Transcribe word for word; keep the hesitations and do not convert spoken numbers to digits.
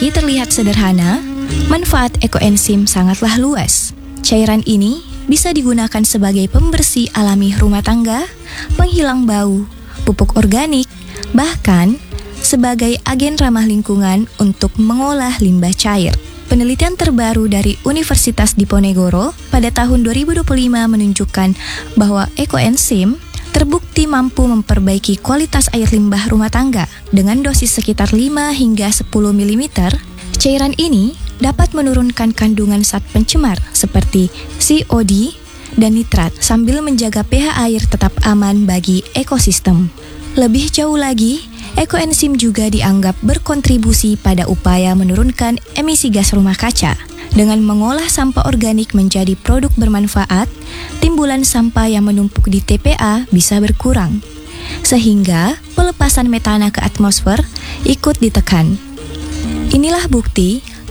Meski terlihat sederhana, manfaat ekoenzim sangatlah luas. Cairan ini bisa digunakan sebagai pembersih alami rumah tangga, penghilang bau, pupuk organik, bahkan sebagai agen ramah lingkungan untuk mengolah limbah cair. Penelitian terbaru dari Universitas Diponegoro pada tahun dua ribu dua puluh lima menunjukkan bahwa ekoenzim terbukti mampu memperbaiki kualitas air limbah rumah tangga dengan dosis sekitar lima hingga sepuluh milimeter. Cairan ini dapat menurunkan kandungan zat pencemar seperti C O D dan nitrat sambil menjaga pH air tetap aman bagi ekosistem. Lebih jauh lagi, ekoenzim juga dianggap berkontribusi pada upaya menurunkan emisi gas rumah kaca. Dengan mengolah sampah organik menjadi produk bermanfaat, timbulan sampah yang menumpuk di T P A bisa berkurang, sehingga pelepasan metana ke atmosfer ikut ditekan. Inilah bukti